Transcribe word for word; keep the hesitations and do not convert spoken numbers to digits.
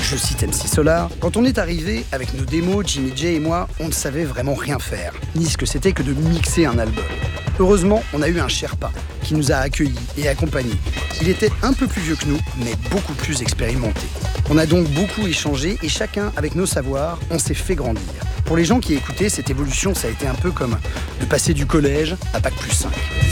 Je cite M C Solar. Quand on est arrivé avec nos démos, Jimmy J et moi, on ne savait vraiment rien faire, ni ce que c'était que de mixer un album. Heureusement, on a eu un Sherpa qui nous a accueillis et accompagnés. Il était un peu plus vieux que nous, mais beaucoup plus expérimenté. On a donc beaucoup échangé et chacun, avec nos savoirs, on s'est fait grandir. Pour les gens qui écoutaient, cette évolution, ça a été un peu comme de passer du collège à bac plus cinq.